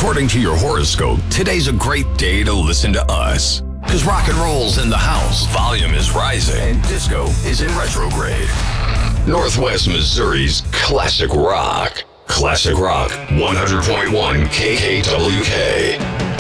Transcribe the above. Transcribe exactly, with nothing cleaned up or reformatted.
According to your horoscope, today's a great day to listen to us. Because rock and roll's in the house, volume is rising, and disco is in retrograde. Northwest Missouri's classic rock. Classic Rock one hundred point one K K W K.